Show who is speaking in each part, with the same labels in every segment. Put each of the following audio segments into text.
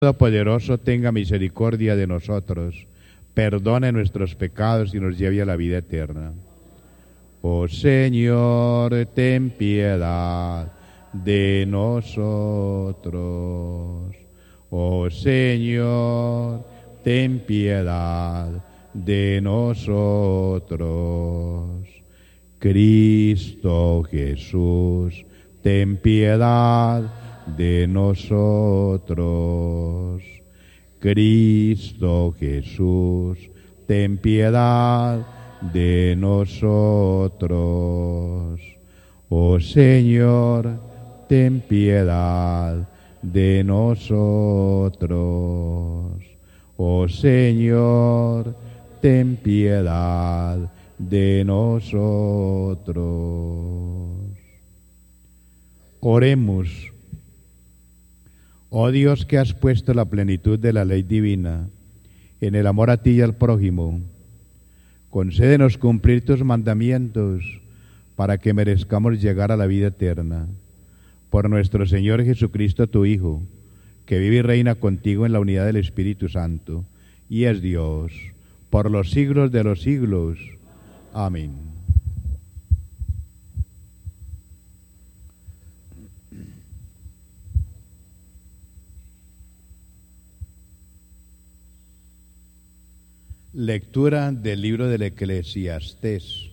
Speaker 1: Todopoderoso tenga misericordia de nosotros, perdone nuestros pecados y nos lleve a la vida eterna. Oh Señor, ten piedad de nosotros. Oh Señor, ten piedad de nosotros. Cristo Jesús, ten piedad de nosotros. Cristo Jesús, ten piedad de nosotros. Oh Señor, ten piedad de nosotros. Oh Señor, ten piedad de nosotros. Oremos. Oh Dios, que has puesto la plenitud de la ley divina en el amor a ti y al prójimo, concédenos cumplir tus mandamientos para que merezcamos llegar a la vida eterna. Por nuestro Señor Jesucristo, tu Hijo, que vive y reina contigo en la unidad del Espíritu Santo, y es Dios, por los siglos de los siglos. Amén. Lectura del libro del Eclesiastés.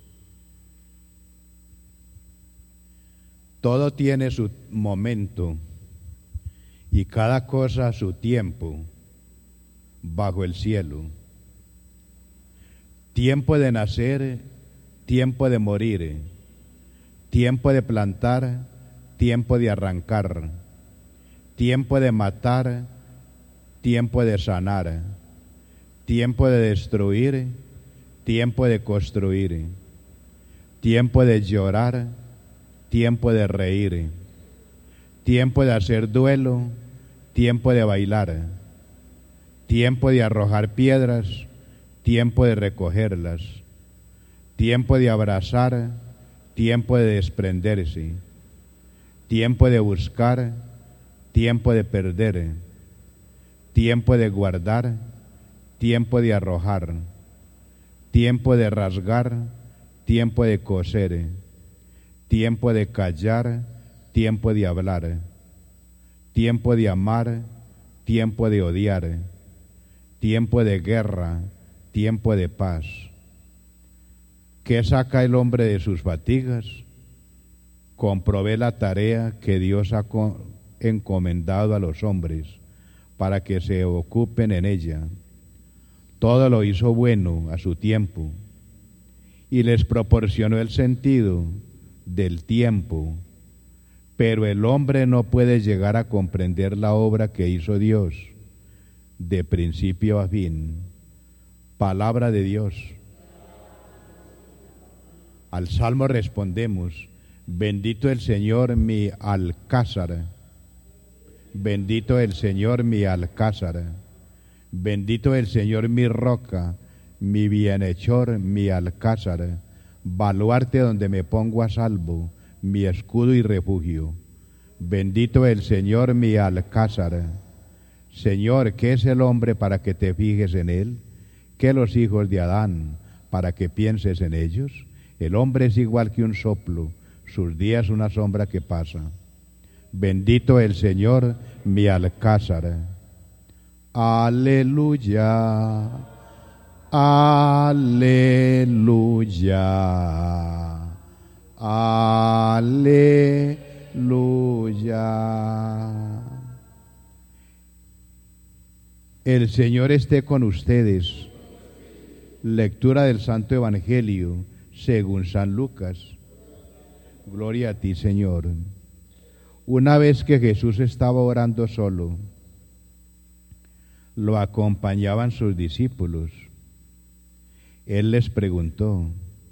Speaker 1: Todo tiene su momento y cada cosa su tiempo bajo el cielo. Tiempo de nacer, tiempo de morir, tiempo de plantar, tiempo de arrancar, tiempo de matar, tiempo de sanar, tiempo de destruir, tiempo de construir, tiempo de llorar, tiempo de reír, tiempo de hacer duelo, tiempo de bailar, tiempo de arrojar piedras, tiempo de recogerlas, tiempo de abrazar, tiempo de desprenderse, tiempo de buscar, tiempo de perder, tiempo de guardar, tiempo de arrojar, tiempo de rasgar, tiempo de coser, tiempo de callar, tiempo de hablar, tiempo de amar, tiempo de odiar, tiempo de guerra, tiempo de paz. ¿Qué saca el hombre de sus fatigas? Comprobé la tarea que Dios ha encomendado a los hombres para que se ocupen en ella. Todo lo hizo bueno a su tiempo y les proporcionó el sentido del tiempo, pero el hombre no puede llegar a comprender la obra que hizo Dios de principio a fin. Palabra de Dios. Al salmo respondemos: bendito el Señor mi alcázar, bendito el Señor mi alcázar. Bendito el Señor mi roca, mi bienhechor, mi alcázar, baluarte donde me pongo a salvo, mi escudo y refugio. Bendito el Señor mi alcázar. Señor, ¿qué es el hombre para que te fijes en él? ¿Qué los hijos de Adán para que pienses en ellos? El hombre es igual que un soplo, sus días una sombra que pasa. Bendito el Señor mi alcázar. Aleluya, aleluya, aleluya. El Señor esté con ustedes. Lectura del Santo Evangelio según San Lucas. Gloria a ti, Señor. Una vez que Jesús estaba orando solo, lo acompañaban sus discípulos. Él les preguntó: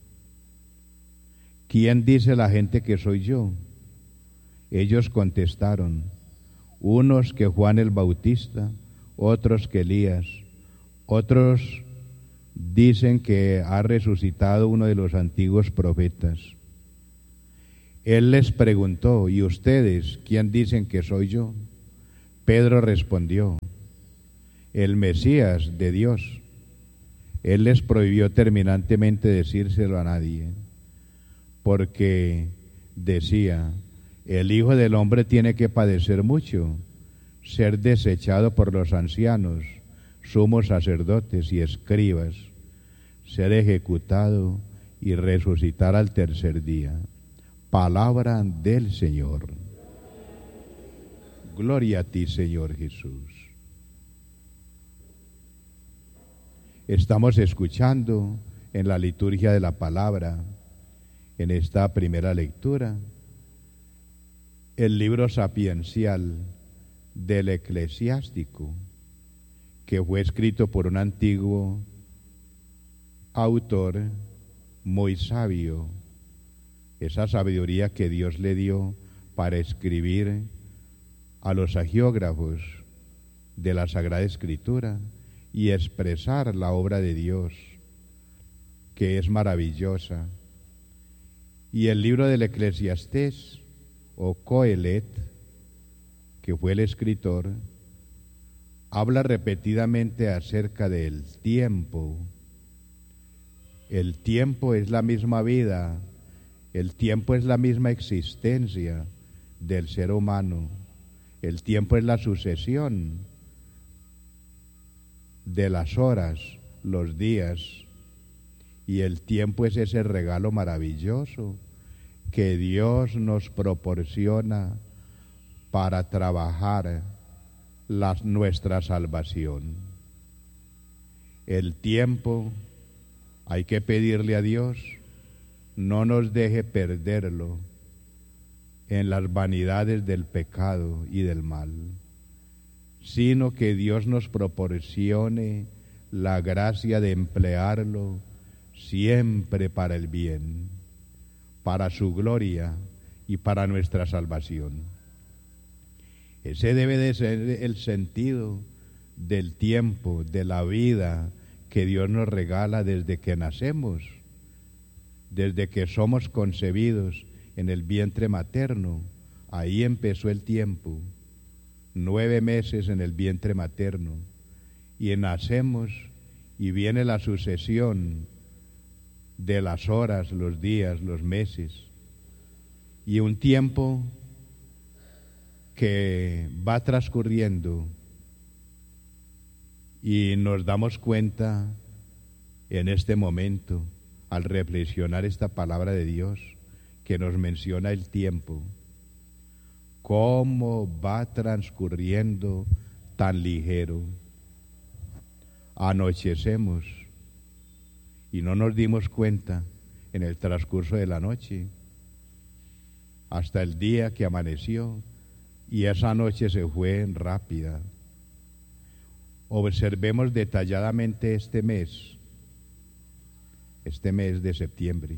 Speaker 1: ¿quién dice la gente que soy yo? Ellos contestaron: unos que Juan el Bautista, otros que Elías, otros dicen que ha resucitado uno de los antiguos profetas. Él les preguntó: ¿y ustedes quién dicen que soy yo? Pedro respondió: el Mesías de Dios. Él les prohibió terminantemente decírselo a nadie, porque decía: el Hijo del Hombre tiene que padecer mucho, ser desechado por los ancianos, sumos sacerdotes y escribas, ser ejecutado y resucitar al tercer día. Palabra del Señor. Gloria a ti, Señor Jesús. Estamos escuchando en la liturgia de la palabra, en esta primera lectura, el libro sapiencial del Eclesiástico, que fue escrito por un antiguo autor muy sabio, esa sabiduría que Dios le dio para escribir a los agiógrafos de la Sagrada Escritura y expresar la obra de Dios, que es maravillosa. Y el libro del Eclesiastés, o Coelet, que fue el escritor, habla repetidamente acerca del tiempo. El tiempo es la misma vida, el tiempo es la misma existencia del ser humano, el tiempo es la sucesión de las horas, los días, y el tiempo es ese regalo maravilloso que Dios nos proporciona para trabajar nuestra salvación. El tiempo hay que pedirle a Dios no nos deje perderlo en las vanidades del pecado y del mal, sino que Dios nos proporcione la gracia de emplearlo siempre para el bien, para su gloria y para nuestra salvación. Ese debe de ser el sentido del tiempo, de la vida que Dios nos regala desde que nacemos, desde que somos concebidos en el vientre materno. Ahí empezó el tiempo, 9 meses en el vientre materno, y nacemos y viene la sucesión de las horas, los días, los meses, y un tiempo que va transcurriendo y nos damos cuenta en este momento, al reflexionar esta palabra de Dios que nos menciona el tiempo, cómo va transcurriendo tan ligero. Anochecemos y no nos dimos cuenta en el transcurso de la noche, hasta el día que amaneció, y esa noche se fue rápida. Observemos detalladamente este mes de septiembre,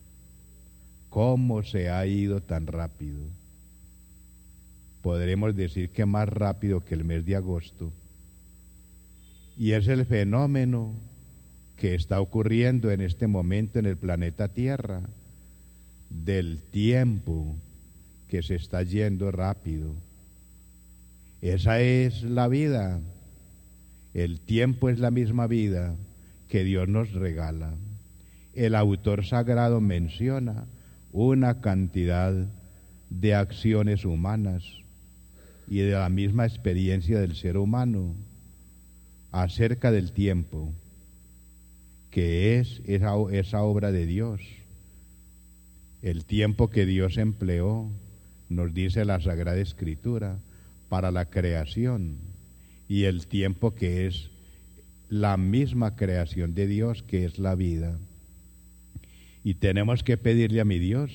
Speaker 1: cómo se ha ido tan rápido. Podremos decir que más rápido que el mes de agosto. Y es el fenómeno que está ocurriendo en este momento en el planeta Tierra, del tiempo que se está yendo rápido. Esa es la vida. El tiempo es la misma vida que Dios nos regala. El autor sagrado menciona una cantidad de acciones humanas y de la misma experiencia del ser humano acerca del tiempo, que es esa obra de Dios. El tiempo que Dios empleó, nos dice la Sagrada Escritura, para la creación, y el tiempo que es la misma creación de Dios, que es la vida. Y tenemos que pedirle a mi Dios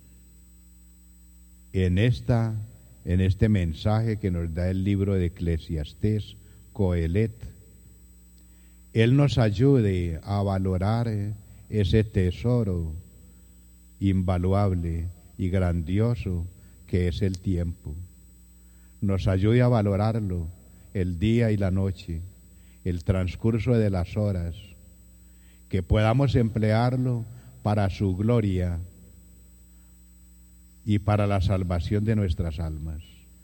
Speaker 1: en este mensaje que nos da el libro de Eclesiastés, Coelet, Él nos ayude a valorar ese tesoro invaluable y grandioso que es el tiempo. Nos ayude a valorarlo, el día y la noche, el transcurso de las horas, que podamos emplearlo para su gloria y para la salvación de nuestras almas,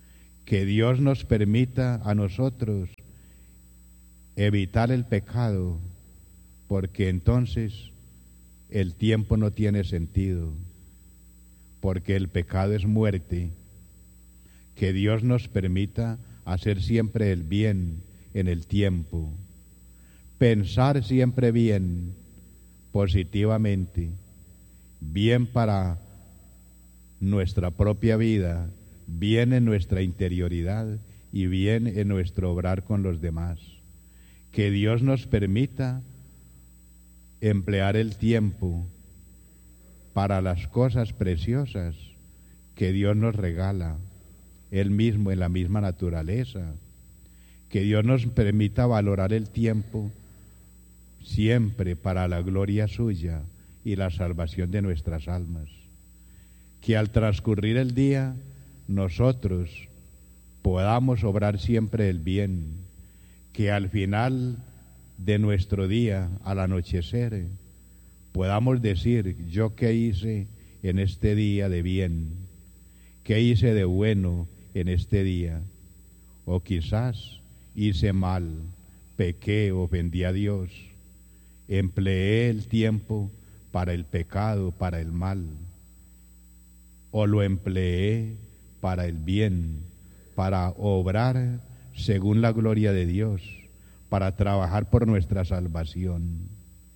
Speaker 1: que Dios nos permita a nosotros evitar el pecado, porque entonces el tiempo no tiene sentido, porque el pecado es muerte. Que Dios nos permita hacer siempre el bien en el tiempo, pensar siempre bien, positivamente, bien para nuestra propia vida, bien en nuestra interioridad y bien en nuestro obrar con los demás. Que Dios nos permita emplear el tiempo para las cosas preciosas que Dios nos regala, Él mismo en la misma naturaleza. Que Dios nos permita valorar el tiempo siempre para la gloria suya y la salvación de nuestras almas. Que al transcurrir el día nosotros podamos obrar siempre el bien, que al final de nuestro día, al anochecer, podamos decir: yo qué hice en este día de bien, qué hice de bueno en este día, o quizás hice mal, pequé, ofendí a Dios, empleé el tiempo para el pecado, para el mal, o lo empleé para el bien, para obrar según la gloria de Dios, para trabajar por nuestra salvación.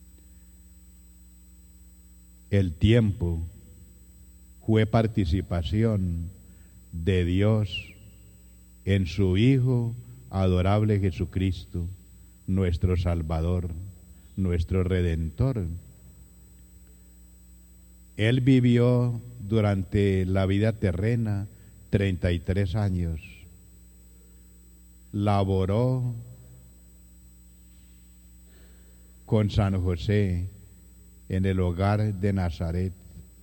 Speaker 1: El tiempo fue participación de Dios en su Hijo adorable Jesucristo, nuestro Salvador, nuestro Redentor. Él vivió durante la vida terrena 33 años. Laboró con San José en el hogar de Nazaret.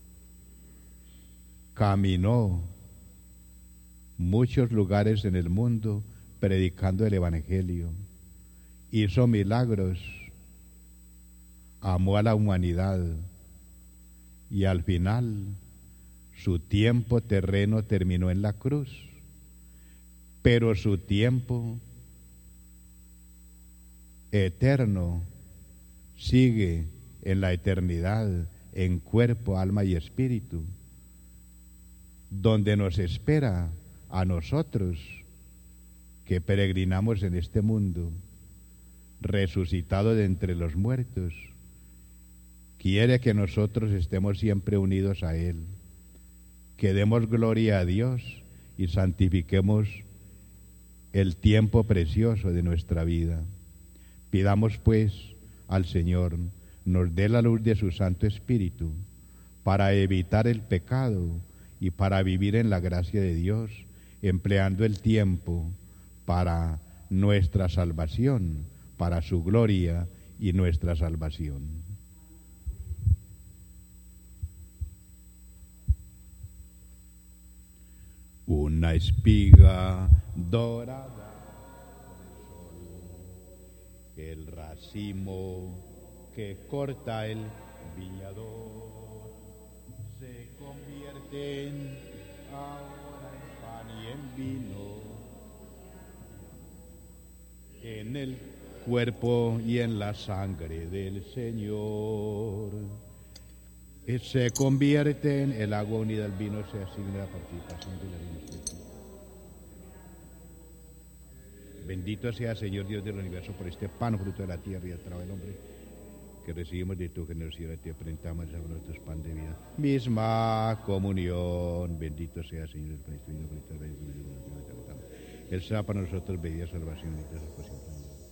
Speaker 1: Caminó muchos lugares en el mundo predicando el Evangelio. Hizo milagros, amó a la humanidad y al final su tiempo terreno terminó en la cruz, pero su tiempo eterno sigue en la eternidad, en cuerpo, alma y espíritu, donde nos espera a nosotros que peregrinamos en este mundo, resucitado de entre los muertos. Quiere que nosotros estemos siempre unidos a Él, que demos gloria a Dios y santifiquemos el tiempo precioso de nuestra vida. Pidamos pues al Señor nos dé la luz de su Santo Espíritu para evitar el pecado y para vivir en la gracia de Dios, empleando el tiempo para nuestra salvación, para su gloria y nuestra salvación. Una espiga dorada por el sol, el racimo que corta el viñador, se convierten ahora en pan y en vino, en el cuerpo y en la sangre del Señor. Se convierten, el agua unida al vino se asigna la participación de la vida espiritual. Bendito sea, Señor Dios del universo, por este pan, fruto de la tierra y del trabajo del hombre, que recibimos de tu generosidad y te presentamos a nuestros pan de vida. Misma comunión, bendito sea, Señor, el Cristo, el sea para nosotros bendita salvación y salvación.